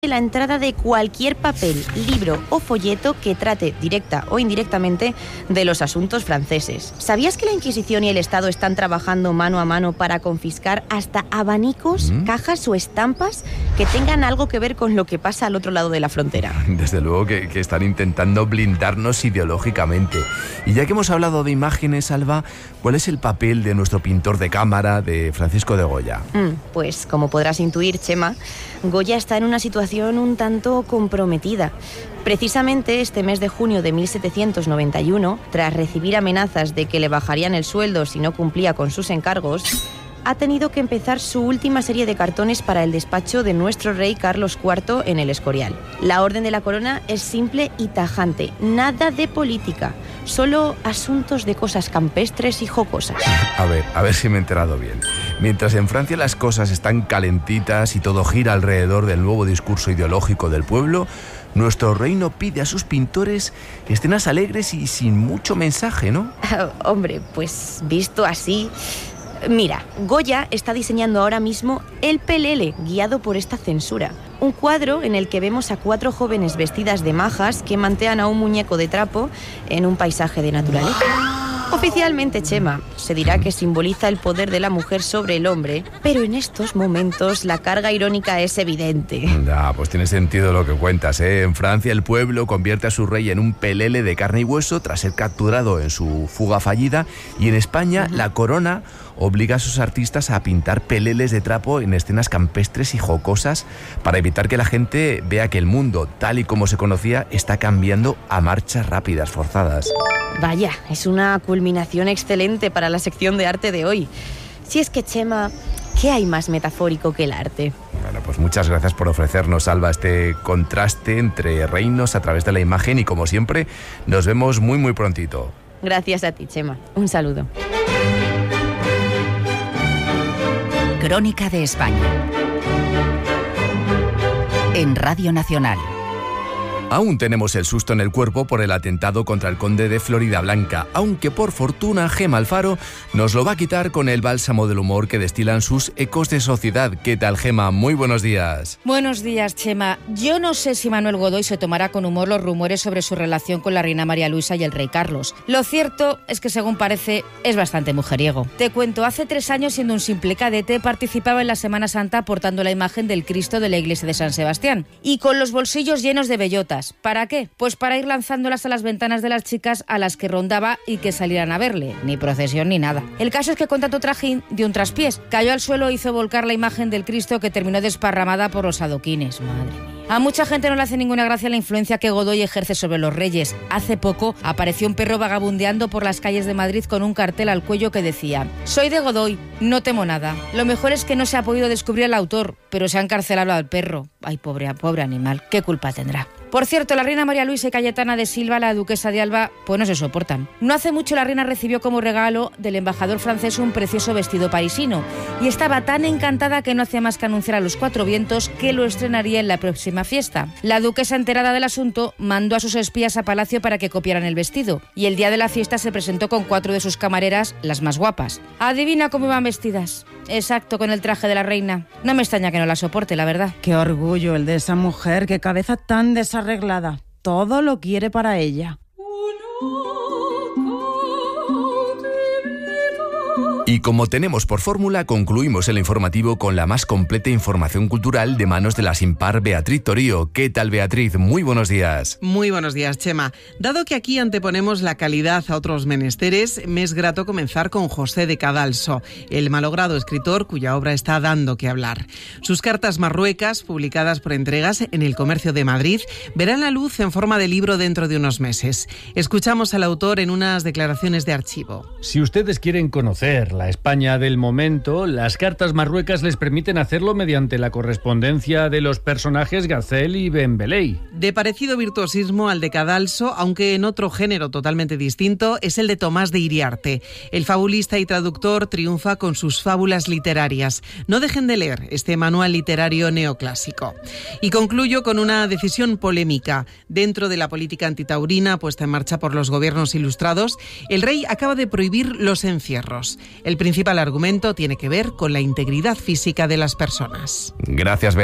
la entrada de cualquier papel, libro o folleto que trate directa o indirectamente de los asuntos franceses. ¿Sabías que la Inquisición y el Estado están trabajando mano a mano para confiscar hasta abanicos, cajas o estampas que tengan algo que ver con lo que pasa al otro lado de la frontera? Desde luego que están intentando blindarnos ideológicamente. Y ya que hemos hablado de imágenes, Alba, ¿cuál es el papel de nuestro pintor de cámara, de Francisco de Goya? Pues como podrás intuir, Chema, Goya está en una situación un tanto comprometida. Precisamente este mes de junio de 1791, tras recibir amenazas de que le bajarían el sueldo si no cumplía con sus encargos, ha tenido que empezar su última serie de cartones para el despacho de nuestro rey Carlos IV en el Escorial. La orden de la corona es simple y tajante, nada de política, solo asuntos de cosas campestres y jocosas. A ver si me he enterado bien. Mientras en Francia las cosas están calentitas y todo gira alrededor del nuevo discurso ideológico del pueblo, nuestro reino pide a sus pintores escenas alegres y sin mucho mensaje, ¿no? Hombre, pues visto así... Mira, Goya está diseñando ahora mismo el Pelele, guiado por esta censura. Un cuadro en el que vemos a 4 jóvenes vestidas de majas que mantean a un muñeco de trapo en un paisaje de naturaleza. Oficialmente, Chema, se dirá que simboliza el poder de la mujer sobre el hombre, pero en estos momentos la carga irónica es evidente. Pues tiene sentido lo que cuentas, ¿eh? En Francia el pueblo convierte a su rey en un pelele de carne y hueso tras ser capturado en su fuga fallida, y en España la corona obliga a sus artistas a pintar peleles de trapo en escenas campestres y jocosas para evitar que la gente vea que el mundo, tal y como se conocía, está cambiando a marchas rápidas, forzadas. Vaya, es una culminación excelente para la sección de arte de hoy. Si es que, Chema, ¿qué hay más metafórico que el arte? Bueno, pues muchas gracias por ofrecernos, Alba, este contraste entre reinos a través de la imagen y, como siempre, nos vemos muy, muy prontito. Gracias a ti, Chema. Un saludo. Crónica de España en Radio Nacional. Aún tenemos el susto en el cuerpo por el atentado contra el conde de Floridablanca, aunque por fortuna Gema Alfaro nos lo va a quitar con el bálsamo del humor que destilan sus Ecos de Sociedad. ¿Qué tal, Gema? Muy buenos días. Buenos días, Chema. Yo no sé si Manuel Godoy se tomará con humor los rumores sobre su relación con la reina María Luisa y el rey Carlos. Lo cierto es que, según parece, es bastante mujeriego. Te cuento, hace 3 años, siendo un simple cadete, participaba en la Semana Santa portando la imagen del Cristo de la iglesia de San Sebastián y con los bolsillos llenos de bellotas. ¿Para qué? Pues para ir lanzándolas a las ventanas de las chicas a las que rondaba y que salieran a verle. Ni procesión ni nada. El caso es que con tanto trajín dio un traspiés. Cayó al suelo e hizo volcar la imagen del Cristo, que terminó desparramada por los adoquines. Madre mía. A mucha gente no le hace ninguna gracia la influencia que Godoy ejerce sobre los reyes. Hace poco apareció un perro vagabundeando por las calles de Madrid con un cartel al cuello que decía: soy de Godoy, no temo nada. Lo mejor es que no se ha podido descubrir al autor, pero se ha encarcelado al perro. Ay, pobre animal, ¿qué culpa tendrá? Por cierto, la reina María Luisa y Cayetana de Silva, la duquesa de Alba, pues no se soportan. No hace mucho la reina recibió como regalo del embajador francés un precioso vestido parisino y estaba tan encantada que no hacía más que anunciar a los 4 vientos que lo estrenaría en la próxima fiesta. La duquesa, enterada del asunto, mandó a sus espías a palacio para que copiaran el vestido y el día de la fiesta se presentó con 4 de sus camareras, las más guapas. Adivina cómo iban vestidas. Exacto, con el traje de la reina. No me extraña que no la soporte, la verdad. Qué orgullo el de esa mujer, qué cabeza tan desarreglada. Todo lo quiere para ella. Y como tenemos por fórmula, concluimos el informativo con la más completa información cultural de manos de la sin par Beatriz Torío. ¿Qué tal, Beatriz? Muy buenos días. Muy buenos días, Chema. Dado que aquí anteponemos la calidad a otros menesteres, me es grato comenzar con José de Cadalso, el malogrado escritor cuya obra está dando que hablar. Sus cartas marruecas, publicadas por entregas en El Comercio de Madrid, verán la luz en forma de libro dentro de unos meses. Escuchamos al autor en unas declaraciones de archivo. Si ustedes quieren conocer la España del momento, las cartas marruecas les permiten hacerlo mediante la correspondencia de los personajes Gazel y Ben Belay. De parecido virtuosismo al de Cadalso, aunque en otro género totalmente distinto, es el de Tomás de Iriarte. El fabulista y traductor triunfa con sus fábulas literarias. No dejen de leer este manual literario neoclásico. Y concluyo con una decisión polémica. Dentro de la política antitaurina puesta en marcha por los gobiernos ilustrados, el rey acaba de prohibir los encierros. El principal argumento tiene que ver con la integridad física de las personas. Gracias,